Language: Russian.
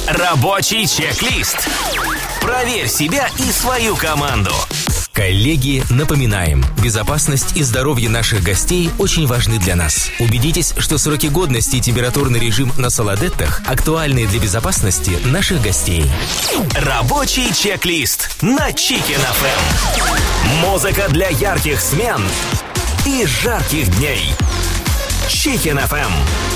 Рабочий чек-лист. Проверь себя и свою команду. Коллеги, напоминаем, безопасность и здоровье наших гостей очень важны для нас. Убедитесь, что сроки годности и температурный режим на Солодеттах актуальны для безопасности наших гостей. Рабочий чек-лист на Chicken FM. Музыка для ярких смен и жарких дней. Chicken FM.